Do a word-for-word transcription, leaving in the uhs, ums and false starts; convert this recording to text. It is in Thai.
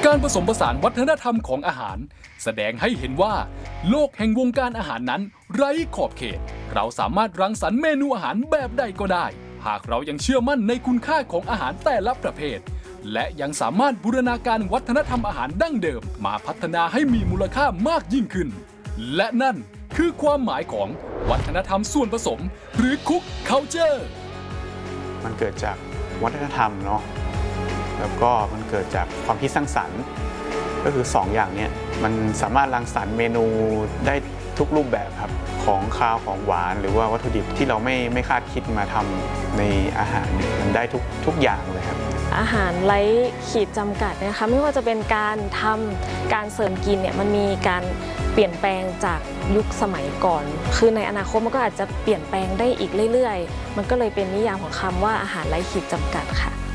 การผสมผสานวัฒนธรรมของอาหารแสดงให้เห็นว่าโลกแห่งวงการอาหารนั้นไร้ขอบเขตเราสามารถรังสรรค์เมนูอาหารแบบใดก็ได้หากเรายังเชื่อมั่นในคุณค่าของอาหารแต่ละประเภทและยังสามารถบูรณาการวัฒนธรรมอาหารดั้งเดิมมาพัฒนาให้มีมูลค่ามากยิ่งขึ้นและนั่นคือความหมายของวัฒนธรรมส่วนผสมหรือคุกคัลเจอร์มันเกิดจากวัฒนธรรมเนาะแล้วก็มันเกิดจากความคิดสร้างสรรค์ก็คือสองอย่างนี้มันสามารถรังสรรค์เมนูได้ทุกรูปแบบครับของคาวของหวานหรือว่าวัตถุดิบที่เราไม่ไม่คาดคิดมาทำในอาหารมันได้ทุกทุกอย่างเลยครับอาหารไร้ขีดจำกัดนะคะไม่ว่าจะเป็นการทำการเสริมกินเนี่ยมันมีการเปลี่ยนแปลงจากยุคสมัยก่อนคือในอนาคตมันก็อาจจะเปลี่ยนแปลงได้อีกเรื่อยๆมันก็เลยเป็นนิยามของคำว่าอาหารไร้ขีดจำกัดค่ะ